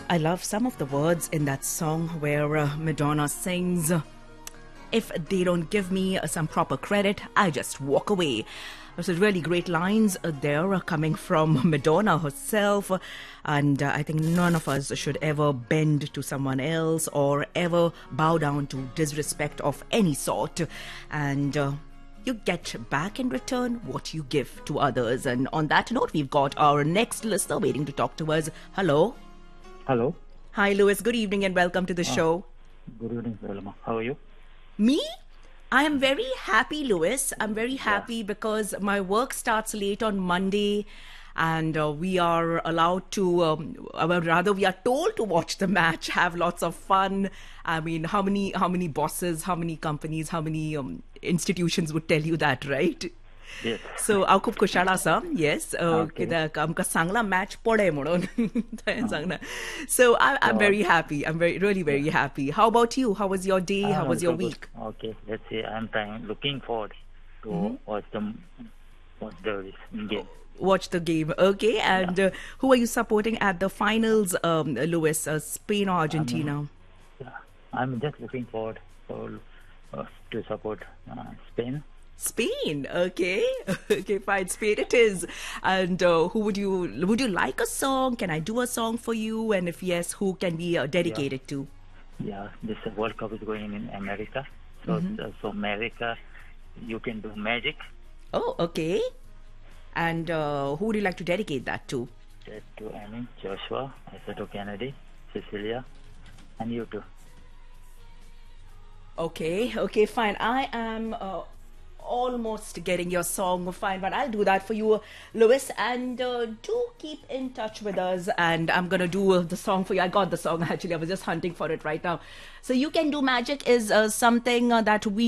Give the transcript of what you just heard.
I love some of the words in that song where Madonna sings, "If they don't give me some proper credit, I just walk away." There's some really great lines there coming from Madonna herself. And I think none of us should ever bend to someone else or ever bow down to disrespect of any sort. And you get back in return what you give to others. And on that note, we've got our next listener waiting to talk to us. Hello. Hello. Hi, Louis. Good evening and welcome to the show. Good evening, Velma. How are you? Me? I am very happy, Louis. I'm very happy because my work starts late on Monday and we are allowed to, we are told to watch the match, have lots of fun. I mean, how many bosses, how many companies, how many institutions would tell you that, right? Yes. So, हांव खूब खुशाल आसा. Yes. Okay. कित्याक आमकां Sangla match पडे म्हणून. ताणें सांगना. So, I'm very happy. I'm really very happy. How about you? How was your day? How was your good. week? Okay, let's see. I'm looking forward to watch the game. Watch the game. Okay. And who are you supporting at the finals, Louis? Spain or Argentina? I'm just looking forward to support Spain. Spain. Okay. Okay, fine. Spain it is. And who would you like a song? Can I do a song for you? And if yes, who can be dedicated to? Yeah, this World Cup is going in America. So, so America, you can do Magic. Oh, okay. And who would you like to dedicate that to? To Annie, Joshua, Isato Kennedy, Cecilia, and you too. Okay, fine. I am almost getting your song fine, but I'll do that for you, Louis. And do keep in touch with us. And I'm gonna do the song for you. I got the song actually. I was just hunting for it right now. So you can do Magic is something that we